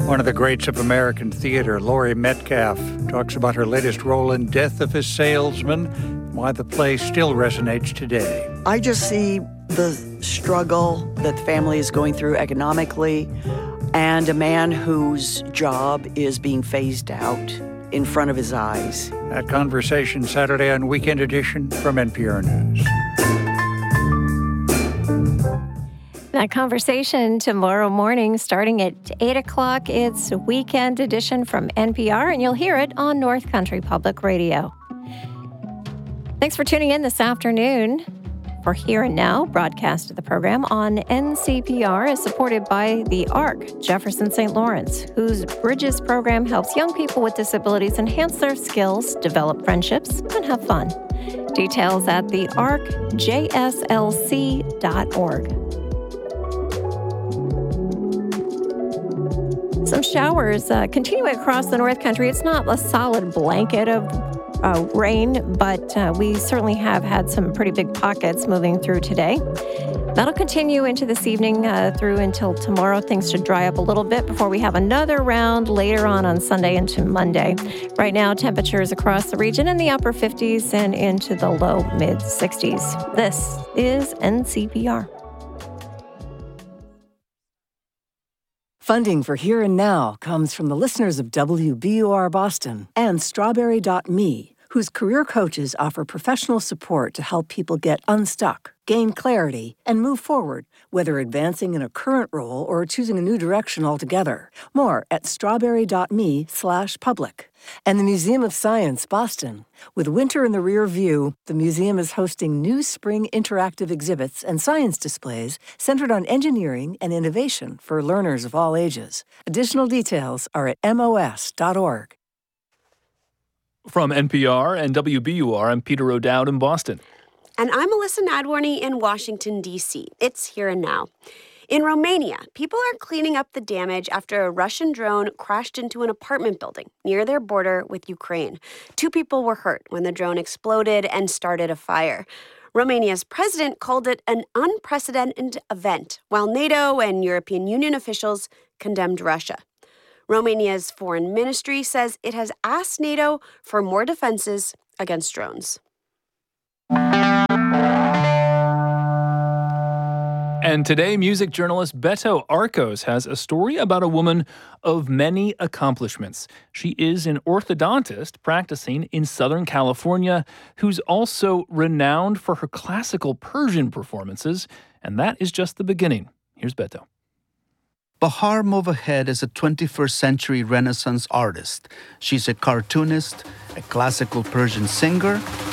One of the greats of American theater, Laurie Metcalf, talks about her latest role in Death of a Salesman, why the play still resonates today. I just see the struggle that the family is going through economically and a man whose job is being phased out in front of his eyes. That conversation Saturday on Weekend Edition from NPR News. That conversation tomorrow morning starting at 8 o'clock. It's Weekend Edition from NPR, and you'll hear it on North Country Public Radio. Thanks for tuning in this afternoon. For Here and Now, broadcast of the program on NCPR is supported by the ARC, Jefferson St. Lawrence, whose Bridges program helps young people with disabilities enhance their skills, develop friendships, and have fun. Details at thearcjslc.org. Some showers continuing across the North Country. It's not a solid blanket of rain, but we certainly have had some pretty big pockets moving through today. That'll continue into this evening through until tomorrow. Things should dry up a little bit before we have another round later on Sunday into Monday. Right now, temperatures across the region in the upper 50s and into the low mid 60s. This is NCPR. Funding for Here and Now comes from the listeners of WBUR Boston and Strawberry.me, whose career coaches offer professional support to help people get unstuck, gain clarity, and move forward, whether advancing in a current role or choosing a new direction altogether. More at strawberry.me/public. And the Museum of Science, Boston. With winter in the rear view, the museum is hosting new spring interactive exhibits and science displays centered on engineering and innovation for learners of all ages. Additional details are at mos.org. From NPR and WBUR, I'm Peter O'Dowd in Boston. And I'm Alyssa Nadworny in Washington, D.C. It's Here and Now. In Romania, people are cleaning up the damage after a Russian drone crashed into an apartment building near their border with Ukraine. 2 people were hurt when the drone exploded and started a fire. Romania's president called it an unprecedented event, while NATO and European Union officials condemned Russia. Romania's foreign ministry says it has asked NATO for more defenses against drones. And today, music journalist Beto Arcos has a story about a woman of many accomplishments. She is an orthodontist practicing in Southern California who's also renowned for her classical Persian performances, and that is just the beginning. Here's Beto. Bahar Movahed is a 21st century Renaissance artist. She's a cartoonist, a classical Persian singer,